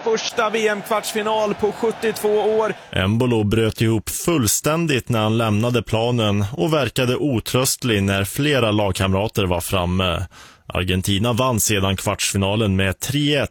första VM-kvartsfinal på 72 år. Embolo bröt ihop fullständigt när han lämnade planen och verkade otröstlig när flera lagkamrater var framme. Argentina vann sedan kvartsfinalen med 3-1